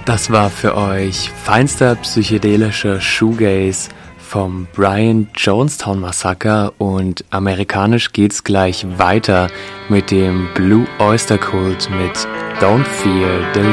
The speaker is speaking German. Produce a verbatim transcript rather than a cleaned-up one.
Das war für euch feinster psychedelischer Shoegaze vom Brian Jonestown Massacre und amerikanisch geht's gleich weiter mit dem Blue Oyster Cult mit Don't Fear the